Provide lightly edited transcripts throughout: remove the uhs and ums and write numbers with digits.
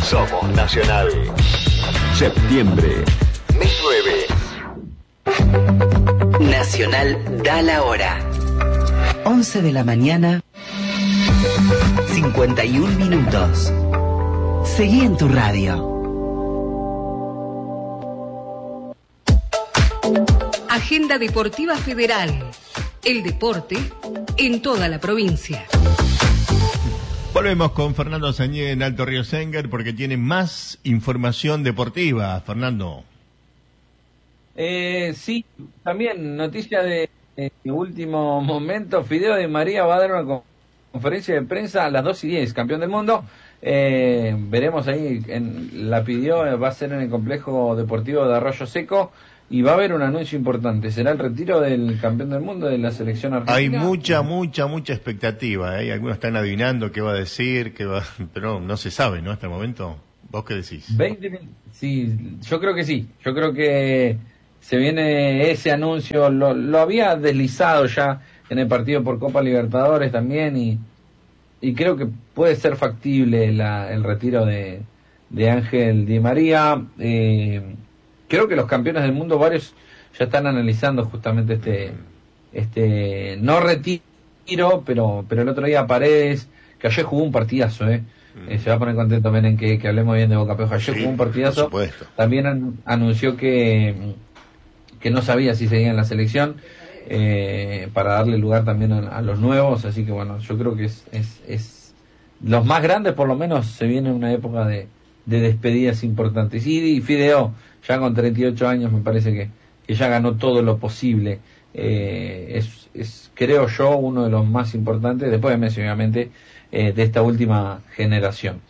Somos Nacional. Septiembre. Mes 9. Nacional da la hora. 11 de la mañana, 51 minutos. Seguí en tu radio. Agenda Deportiva Federal. El deporte en toda la provincia. Volvemos con Fernando Sañé en Alto Río Senguer porque tiene más información deportiva. Fernando. Sí, también noticia de último momento. Fideo Di María va a dar una conferencia de prensa a las 2:10, campeón del mundo. Veremos ahí, la pidió, va a ser en el complejo deportivo de Arroyo Seco. Y va a haber un anuncio importante. ¿Será el retiro del campeón del mundo de la selección argentina? Hay mucha expectativa. Algunos están adivinando qué va a decir, pero no se sabe, ¿no? Hasta el momento. ¿Vos qué decís? Sí, yo creo que sí. Yo creo que se viene ese anuncio. Lo había deslizado ya en el partido por Copa Libertadores también. Y creo que puede ser factible el retiro de Ángel Di María. Creo que los campeones del mundo, varios ya están analizando justamente este no retiro, pero el otro día Paredes, que ayer jugó un partidazo, se va a poner contento Menem que hablemos bien de Boca Pejo. Ayer jugó un partidazo, también anunció que no sabía si seguía en la selección, para darle lugar también a los nuevos, así que bueno, yo creo que es los más grandes, por lo menos se viene una época de despedidas importantes. Y Fideo, ya con 38 años, me parece que ya ganó todo lo posible. Es, creo yo, uno de los más importantes, después de Messi, obviamente, de esta última generación.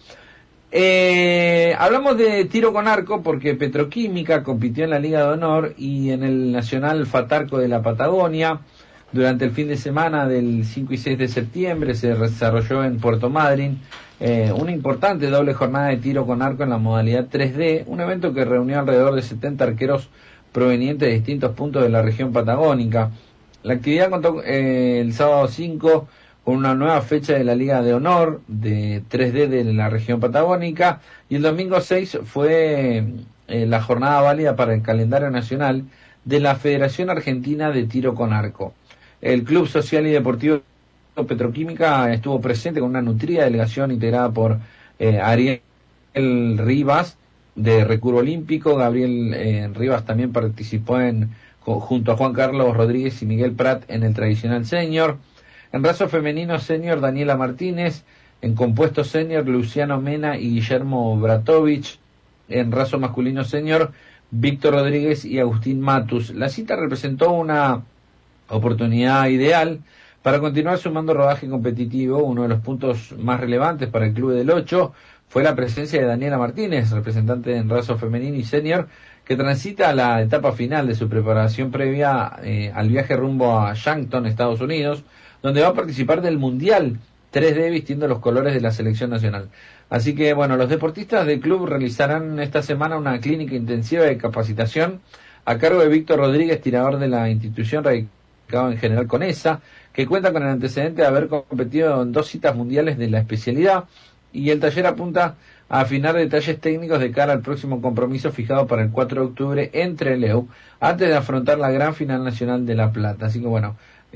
Hablamos de tiro con arco porque Petroquímica compitió en la Liga de Honor y en el Nacional Fatarco de la Patagonia. Durante el fin de semana del 5 y 6 de septiembre se desarrolló en Puerto Madryn una importante doble jornada de tiro con arco en la modalidad 3D, un evento que reunió alrededor de 70 arqueros provenientes de distintos puntos de la región patagónica. La actividad contó el sábado 5 con una nueva fecha de la Liga de Honor de 3D de la región patagónica y el domingo 6 fue la jornada válida para el calendario nacional de la Federación Argentina de Tiro con Arco. El Club Social y Deportivo Petroquímica estuvo presente con una nutrida delegación integrada por Ariel Rivas de Recurvo Olímpico. Gabriel Rivas también participó junto a Juan Carlos Rodríguez y Miguel Prat en el tradicional senior. En raso femenino senior, Daniela Martínez. En compuesto senior, Luciano Mena y Guillermo Bratovich. En raso masculino senior, Víctor Rodríguez y Agustín Matus. La cita representó una oportunidad ideal para continuar sumando rodaje competitivo. Uno de los puntos más relevantes para el Club del 8 fue la presencia de Daniela Martínez, representante en raso femenino y senior, que transita la etapa final de su preparación previa al viaje rumbo a Yankton, Estados Unidos, donde va a participar del Mundial 3D vistiendo los colores de la selección nacional. Así que, bueno, los deportistas del club realizarán esta semana una clínica intensiva de capacitación a cargo de Víctor Rodríguez, tirador de la institución radicado en General Conesa, que cuenta con el antecedente de haber competido en 2 citas mundiales de la especialidad, y el taller apunta a afinar detalles técnicos de cara al próximo compromiso fijado para el 4 de octubre entre Leu, antes de afrontar la gran final nacional de La Plata. Así que bueno,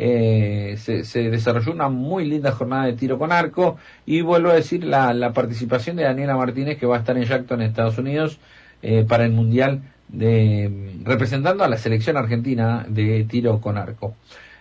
se desarrolló una muy linda jornada de tiro con arco, y vuelvo a decir la participación de Daniela Martínez, que va a estar en Yankton, Estados Unidos, para el Mundial, representando a la selección argentina de tiro con arco.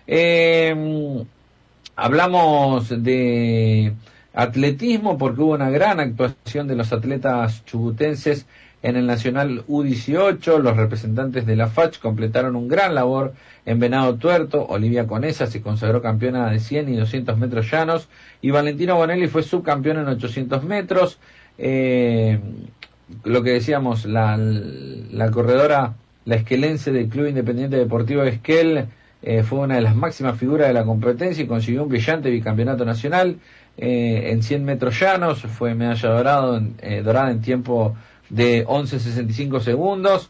Hablamos de atletismo porque hubo una gran actuación de los atletas chubutenses en el Nacional U18. Los representantes de la FACH completaron un gran labor en Venado Tuerto. Olivia Conesa se consagró campeona de 100 y 200 metros llanos y Valentino Bonelli fue subcampeón en 800 metros. Lo que decíamos, la corredora, la esquelense del Club Independiente Deportivo Esquel, fue una de las máximas figuras de la competencia y consiguió un brillante bicampeonato nacional. En 100 metros llanos fue medalla dorada en tiempo de 11:65 segundos,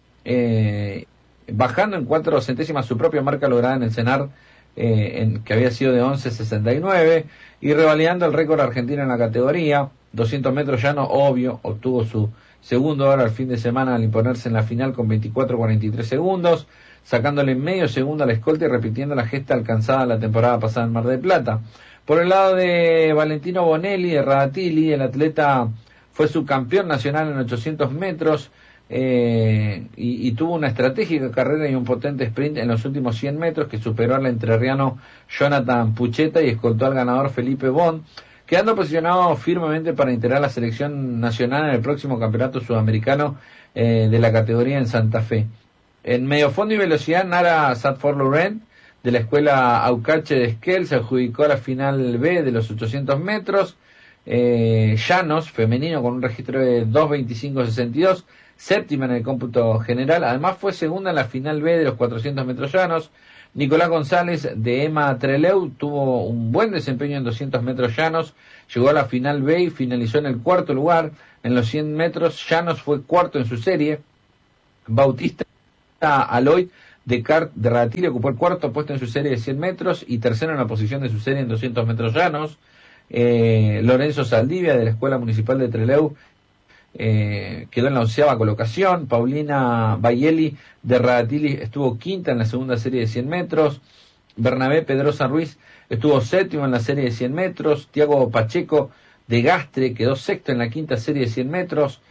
bajando en 4 centésimas su propia marca lograda en el CENAR, que había sido de 11:69, y revalidando el récord argentino en la categoría. 200 metros llano, obvio, obtuvo su segundo oro al fin de semana al imponerse en la final con 24:43 segundos, sacándole medio segundo a la escolta y repitiendo la gesta alcanzada la temporada pasada en Mar del Plata. Por el lado de Valentino Bonelli, de Radatili, el atleta fue subcampeón nacional en 800 metros y tuvo una estratégica carrera y un potente sprint en los últimos 100 metros que superó al entrerriano Jonathan Pucheta y escoltó al ganador Felipe Bon, quedando posicionado firmemente para integrar la selección nacional en el próximo campeonato sudamericano de la categoría en Santa Fe. En medio fondo y velocidad, Nara Satfor-Laurent, de la escuela Aucache de Esquel, se adjudicó la final B de los 800 metros. Llanos, femenino, con un registro de 2:25.62, séptima en el cómputo general. Además fue segunda en la final B de los 400 metros llanos. Nicolás González, de Emma Trelew, tuvo un buen desempeño en 200 metros llanos, llegó a la final B y finalizó en el cuarto lugar. En los 100 metros llanos fue cuarto en su serie. Bautista Aloy de Radatili ocupó el cuarto puesto en su serie de 100 metros y tercero en la posición de su serie en 200 metros llanos. Lorenzo Saldivia, de la Escuela Municipal de Trelew, quedó en la 11ª colocación. Paulina Bayeli, de Radatili, estuvo quinta en la segunda serie de 100 metros. Bernabé Pedrosa Ruiz estuvo séptimo en la serie de 100 metros. Tiago Pacheco, de Gastre, quedó sexto en la quinta serie de 100 metros.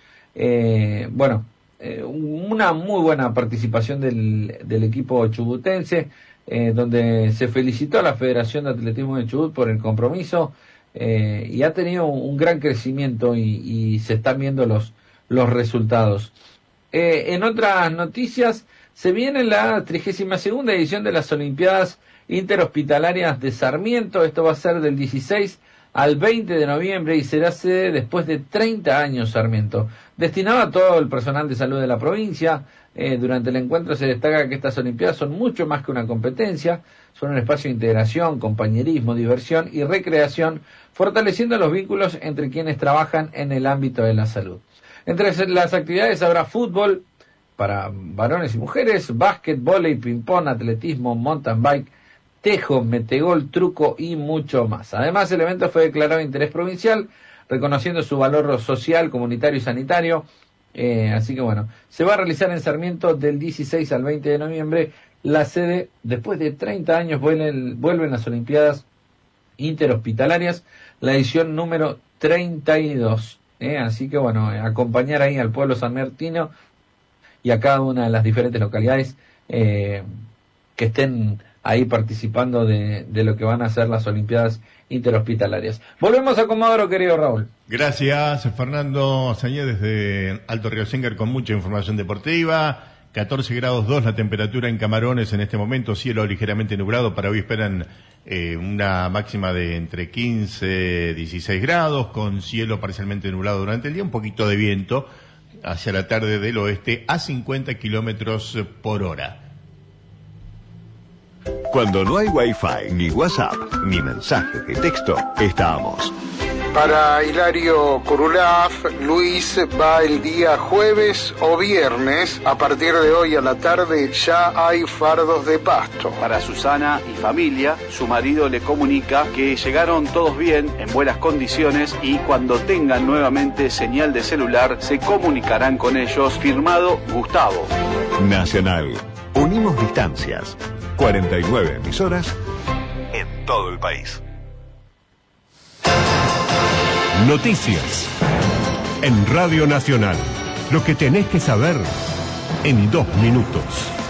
Una muy buena participación del equipo chubutense, donde se felicitó a la Federación de Atletismo de Chubut por el compromiso, y ha tenido un gran crecimiento y se están viendo los resultados. En otras noticias, se viene la 32ª edición de las Olimpiadas Interhospitalarias de Sarmiento. Esto va a ser del 16 al 20 de noviembre y será sede después de 30 años Sarmiento. Destinado a todo el personal de salud de la provincia, durante el encuentro se destaca que estas Olimpiadas son mucho más que una competencia, son un espacio de integración, compañerismo, diversión y recreación, fortaleciendo los vínculos entre quienes trabajan en el ámbito de la salud. Entre las actividades habrá fútbol para varones y mujeres, básquet, vóley, ping-pong, atletismo, mountain bike, tejo, metegol, truco y mucho más. Además, el evento fue declarado de interés provincial, reconociendo su valor social, comunitario y sanitario. Así que bueno, se va a realizar en Sarmiento del 16 al 20 de noviembre. La sede, después de 30 años, vuelven las Olimpiadas Interhospitalarias, la edición número 32. Así que bueno, acompañar ahí al pueblo sanmartino y a cada una de las diferentes localidades que estén ahí participando de lo que van a ser las Olimpiadas Interhospitalarias. Volvemos a Comodoro, querido Raúl. Gracias, Fernando Sañé, desde Alto Río Sengar, con mucha información deportiva. 14 grados 2 la temperatura en Camarones en este momento, cielo ligeramente nublado. Para hoy esperan una máxima de entre 15 y 16 grados, con cielo parcialmente nublado durante el día, un poquito de viento hacia la tarde del oeste a 50 kilómetros por hora. Cuando no hay Wi-Fi, ni WhatsApp, ni mensaje de texto, estamos. Para Hilario Curulaf, Luis va el día jueves o viernes. A partir de hoy a la tarde ya hay fardos de pasto. Para Susana y familia, su marido le comunica que llegaron todos bien, en buenas condiciones, y cuando tengan nuevamente señal de celular se comunicarán con ellos. Firmado Gustavo. Nacional. Unimos distancias. 49 emisoras en todo el país. Noticias en Radio Nacional. Lo que tenés que saber en 2 minutos.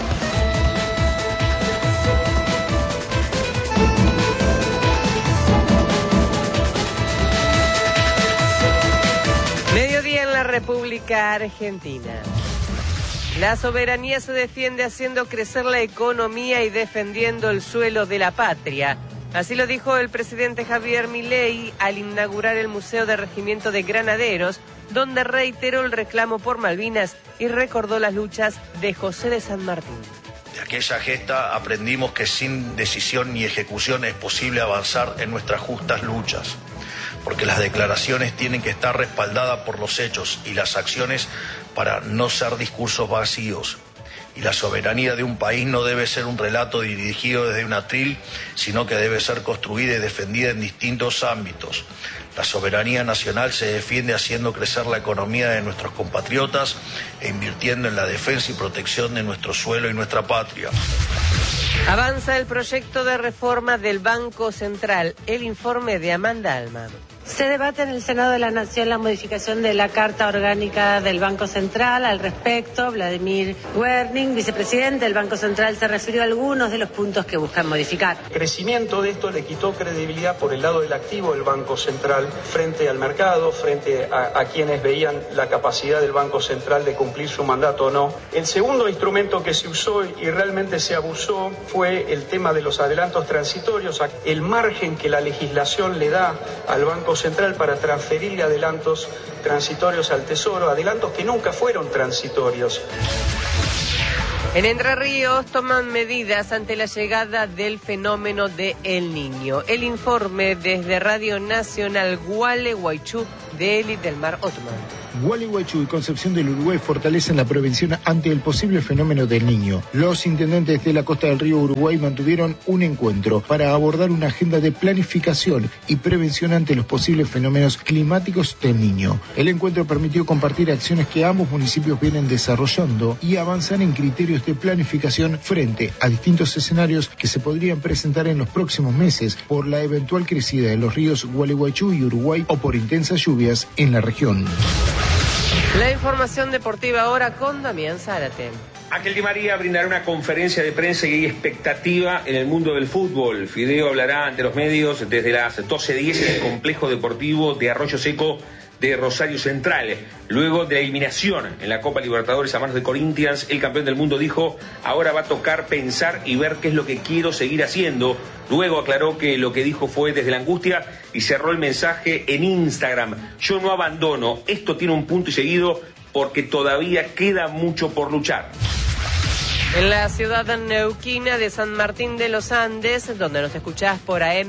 Mediodía en la República Argentina. La soberanía se defiende haciendo crecer la economía y defendiendo el suelo de la patria. Así lo dijo el presidente Javier Milei al inaugurar el Museo de Regimiento de Granaderos, donde reiteró el reclamo por Malvinas y recordó las luchas de José de San Martín. De aquella gesta aprendimos que sin decisión ni ejecución es posible avanzar en nuestras justas luchas, porque las declaraciones tienen que estar respaldadas por los hechos y las acciones para no ser discursos vacíos. Y la soberanía de un país no debe ser un relato dirigido desde un atril, sino que debe ser construida y defendida en distintos ámbitos. La soberanía nacional se defiende haciendo crecer la economía de nuestros compatriotas e invirtiendo en la defensa y protección de nuestro suelo y nuestra patria. Avanza el proyecto de reforma del Banco Central. El informe de Amanda Alma. Se debate en el Senado de la Nación la modificación de la Carta Orgánica del Banco Central. Al respecto, Vladimir Werning, vicepresidente del Banco Central, se refirió a algunos de los puntos que buscan modificar. El crecimiento de esto le quitó credibilidad por el lado del activo del Banco Central frente al mercado, frente a quienes veían la capacidad del Banco Central de cumplir su mandato o no. El segundo instrumento que se usó y realmente se abusó fue el tema de los adelantos transitorios, el margen que la legislación le da al Banco Central para transferirle adelantos transitorios al Tesoro, adelantos que nunca fueron transitorios. En Entre Ríos toman medidas ante la llegada del fenómeno de El Niño. El informe desde Radio Nacional Gualeguaychú de Eli del Mar Otman. Gualeguaychú y Concepción del Uruguay fortalecen la prevención ante el posible fenómeno del Niño. Los intendentes de la costa del río Uruguay mantuvieron un encuentro para abordar una agenda de planificación y prevención ante los posibles fenómenos climáticos del Niño. El encuentro permitió compartir acciones que ambos municipios vienen desarrollando y avanzar en criterios de planificación frente a distintos escenarios que se podrían presentar en los próximos meses por la eventual crecida de los ríos Gualeguaychú y Uruguay o por intensas lluvias en la región. La información deportiva ahora con Damián Zárate. Ángel Di María brindará una conferencia de prensa y expectativa en el mundo del fútbol. Fideo hablará ante los medios desde las 12:10 en el complejo deportivo de Arroyo Seco de Rosario Central. Luego de la eliminación en la Copa Libertadores a manos de Corinthians, el campeón del mundo dijo: ahora va a tocar pensar y ver qué es lo que quiero seguir haciendo. Luego aclaró que lo que dijo fue desde la angustia y cerró el mensaje en Instagram: yo no abandono, esto tiene un punto y seguido porque todavía queda mucho por luchar. En la ciudad neuquina de San Martín de los Andes, donde nos escuchás por AM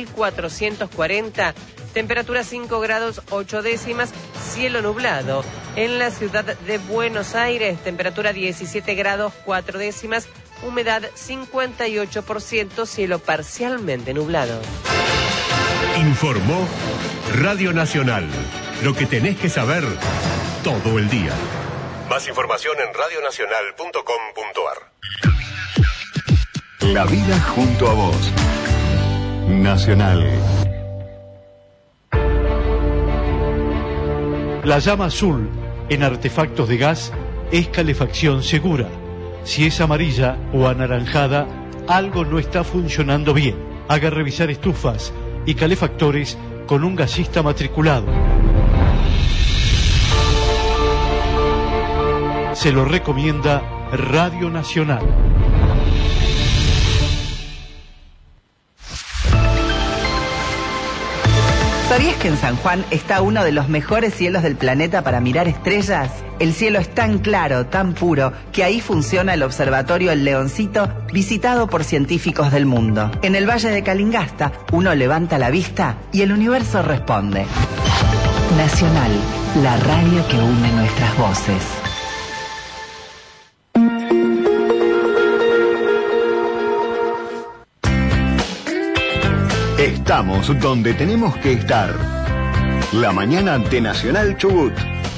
1440, temperatura 5 grados 8 décimas, cielo nublado. En la ciudad de Buenos Aires, temperatura 17 grados 4 décimas, humedad 58%, cielo parcialmente nublado. Informó Radio Nacional. Lo que tenés que saber todo el día. Más información en radionacional.com.ar. La vida junto a vos. Nacional. La llama azul en artefactos de gas es calefacción segura. Si es amarilla o anaranjada, algo no está funcionando bien. Haga revisar estufas y calefactores con un gasista matriculado. Se lo recomienda Radio Nacional. ¿Sabías que en San Juan está uno de los mejores cielos del planeta para mirar estrellas? El cielo es tan claro, tan puro, que ahí funciona el observatorio El Leoncito, visitado por científicos del mundo. En el Valle de Calingasta, uno levanta la vista y el universo responde. Nacional, la radio que une nuestras voces. Estamos donde tenemos que estar. La mañana de Nacional Chubut.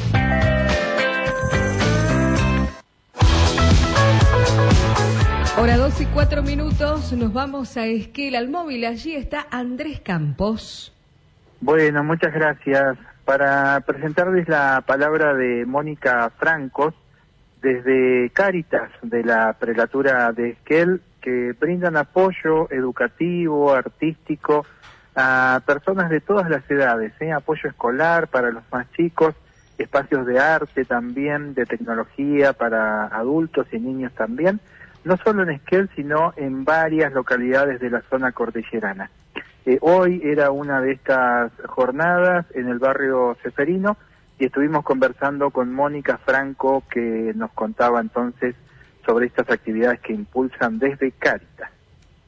Hora 2:04, nos vamos a Esquel al móvil. Allí está Andrés Campos. Bueno, muchas gracias. Para presentarles la palabra de Mónica Francos, desde Cáritas, de la Prelatura de Esquel, que brindan apoyo educativo, artístico, a personas de todas las edades, apoyo escolar para los más chicos, espacios de arte también, de tecnología para adultos y niños también, no solo en Esquel, sino en varias localidades de la zona cordillerana. Hoy era una de estas jornadas en el barrio Ceferino y estuvimos conversando con Mónica Franco, que nos contaba entonces sobre estas actividades que impulsan desde Cáritas.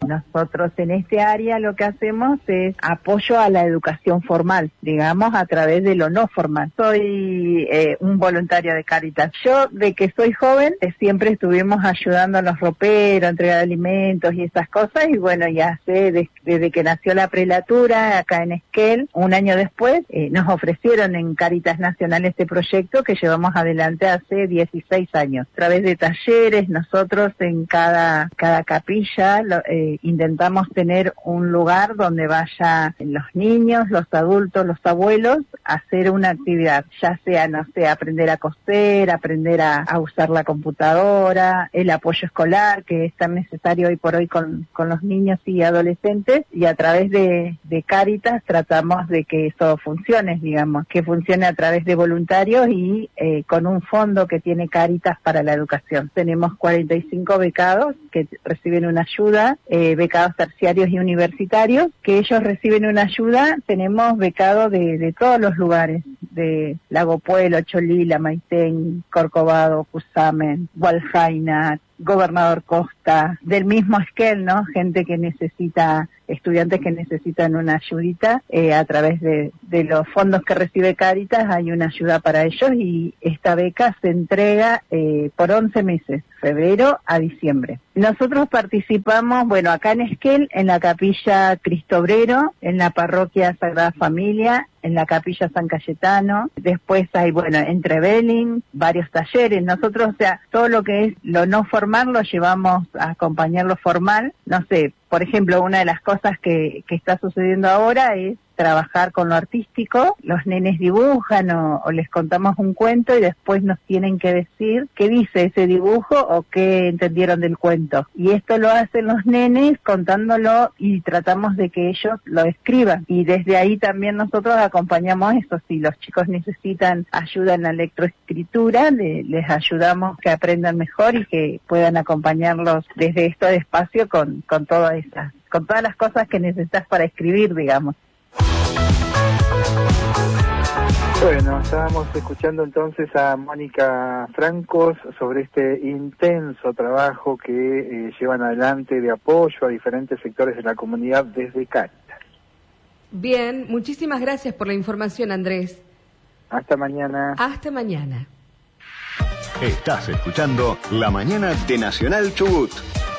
Nosotros en este área lo que hacemos es apoyo a la educación formal, digamos, a través de lo no formal. Soy un voluntario de Cáritas. Yo, de que soy joven, siempre estuvimos ayudando a los roperos, entregar alimentos y esas cosas, y bueno, ya sé, desde que nació la prelatura acá en Esquel, un año después, nos ofrecieron en Cáritas Nacional este proyecto que llevamos adelante hace 16 años. A través de talleres, nosotros en cada capilla intentamos tener un lugar donde vayan los niños, los adultos, los abuelos a hacer una actividad, ya sea, no sé, aprender a coser, aprender a usar la computadora, el apoyo escolar que es tan necesario hoy por hoy con los niños y adolescentes, y a través de Cáritas tratamos de que eso funcione, digamos, que funcione a través de voluntarios y con un fondo que tiene Cáritas para la educación. Tenemos 45 becados que reciben una ayuda, becados terciarios y universitarios, que ellos reciben una ayuda. Tenemos becados de todos los lugares, de Lago Puelo, Cholila, Maitén, Corcovado, Cusamen, Hualjaina, Gobernador Costa, del mismo Esquel, ¿no? Gente que necesita, estudiantes que necesitan una ayudita, a través de los fondos que recibe Cáritas hay una ayuda para ellos, y esta beca se entrega por 11 meses, febrero a diciembre. Nosotros participamos, bueno, acá en Esquel, en la Capilla Cristo Obrero, en la Parroquia Sagrada Familia, en la Capilla San Cayetano, después hay, bueno, en Trevelin, varios talleres. Nosotros, o sea, todo lo que es lo no formal lo llevamos a acompañar lo formal. No sé, por ejemplo, una de las cosas que está sucediendo ahora es trabajar con lo artístico. Los nenes dibujan o les contamos un cuento y después nos tienen que decir qué dice ese dibujo o qué entendieron del cuento. Y esto lo hacen los nenes contándolo y tratamos de que ellos lo escriban. Y desde ahí también nosotros acompañamos eso. Si los chicos necesitan ayuda en la lectoescritura, les ayudamos que aprendan mejor y que puedan acompañarlos desde este espacio con todas las cosas que necesitas para escribir, digamos. Bueno, estábamos escuchando entonces a Mónica Francos sobre este intenso trabajo que llevan adelante de apoyo a diferentes sectores de la comunidad desde Cáritas. Bien, muchísimas gracias por la información, Andrés. Hasta mañana. Hasta mañana. Estás escuchando La Mañana de Nacional Chubut.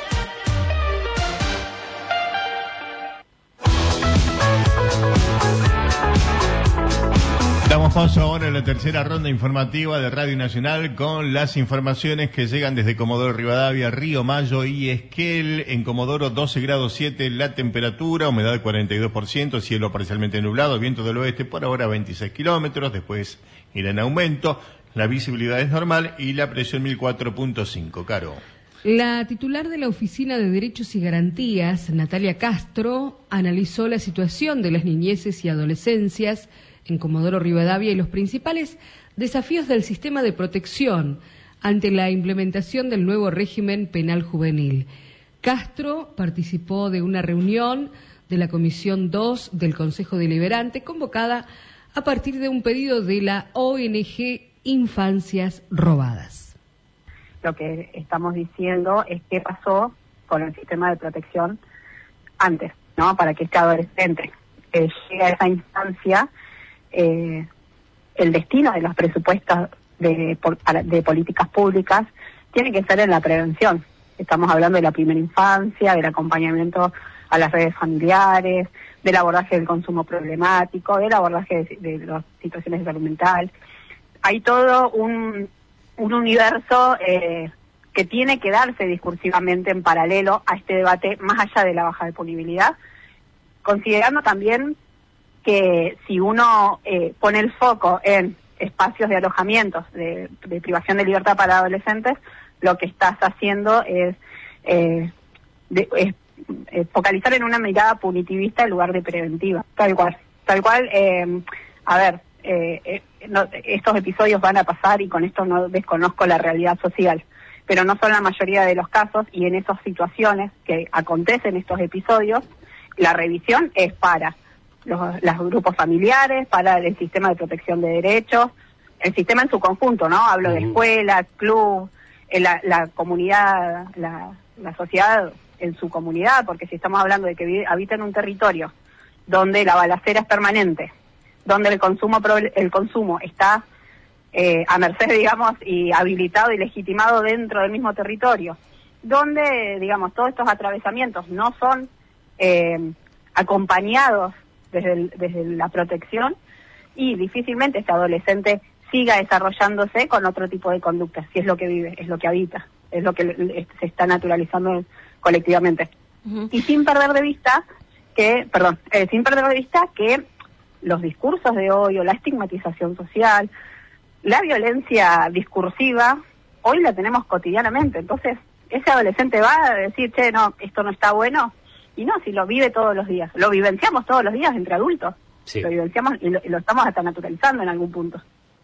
Damos paso ahora a la tercera ronda informativa de Radio Nacional con las informaciones que llegan desde Comodoro Rivadavia, Río Mayo y Esquel. En Comodoro 12 grados 7 la temperatura, humedad 42%, cielo parcialmente nublado, viento del oeste por ahora 26 kilómetros, después irá en aumento, la visibilidad es normal y la presión 1004.5. Caro. La titular de la Oficina de Derechos y Garantías, Natalia Castro, analizó la situación de las niñeces y adolescencias en Comodoro Rivadavia y los principales desafíos del sistema de protección ante la implementación del nuevo régimen penal juvenil. Castro participó de una reunión de la Comisión 2 del Consejo Deliberante convocada a partir de un pedido de la ONG Infancias Robadas. Lo que estamos diciendo es qué pasó con el sistema de protección antes, ¿no? Para que este adolescente llegue a esa instancia, el destino de los presupuestos de políticas públicas tiene que ser en la prevención. Estamos hablando de la primera infancia, del acompañamiento a las redes familiares, del abordaje del consumo problemático, del abordaje de las situaciones de salud mental. Hay todo un universo que tiene que darse discursivamente en paralelo a este debate, más allá de la baja de punibilidad, considerando también que si uno pone el foco en espacios de alojamientos, de privación de libertad para adolescentes, lo que estás haciendo es focalizar en una mirada punitivista en lugar de preventiva. Tal cual. Estos episodios van a pasar y con esto no desconozco la realidad social, pero no son la mayoría de los casos, y en esas situaciones que acontecen estos episodios, la revisión es para los grupos familiares, para el sistema de protección de derechos, el sistema en su conjunto, ¿no? Hablo de escuelas, club, la comunidad, la sociedad en su comunidad, porque si estamos hablando de que habita en un territorio donde la balacera es permanente, donde el consumo está a merced, digamos, y habilitado y legitimado dentro del mismo territorio, donde, digamos, todos estos atravesamientos no son acompañados desde la protección, y difícilmente este adolescente siga desarrollándose con otro tipo de conductas, si es lo que vive, es lo que habita, es lo que se está naturalizando colectivamente. Y sin perder de vista que los discursos de odio, la estigmatización social, la violencia discursiva, hoy la tenemos cotidianamente. Entonces, ese adolescente va a decir, che, no, esto no está bueno, y no, si lo vive todos los días, lo vivenciamos todos los días entre adultos, sí. Lo vivenciamos y lo estamos hasta naturalizando en algún punto.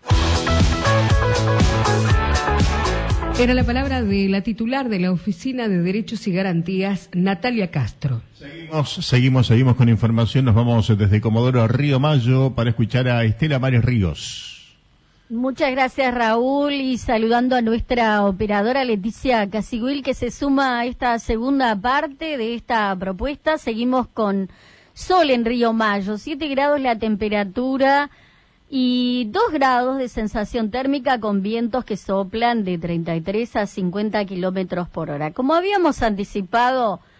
Era la palabra de la titular de la Oficina de Derechos y Garantías, Natalia Castro. Seguimos con información. Nos vamos desde Comodoro a Río Mayo para escuchar a Estela Mares Ríos. Muchas gracias, Raúl, y saludando a nuestra operadora Leticia Casiguil, que se suma a esta segunda parte de esta propuesta. Seguimos con sol en Río Mayo, 7 grados la temperatura y 2 grados de sensación térmica, con vientos que soplan de 33 a 50 kilómetros por hora. Como habíamos anticipado,